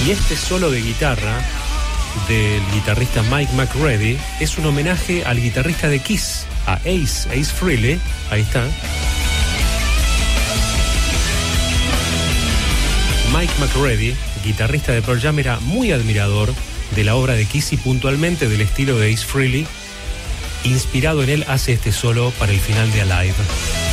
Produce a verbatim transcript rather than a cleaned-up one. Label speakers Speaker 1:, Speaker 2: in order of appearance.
Speaker 1: Y este solo de guitarra del guitarrista Mike McCready es un homenaje al guitarrista de Kiss, a Ace, Ace Frehley. Ahí está. Mike McCready, guitarrista de Pearl Jam, era muy admirador de la obra de Kiss y puntualmente del estilo de Ace Frehley. Inspirado en él, hace este solo para el final de Alive.